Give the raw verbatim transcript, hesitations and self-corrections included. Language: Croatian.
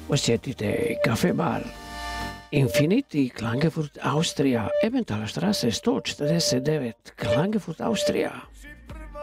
Posjetite kafe bar Infinity Klagenfurt, Austrija, Emmentaler Straße sto četrdeset devet, Klagenfurt, Austrija.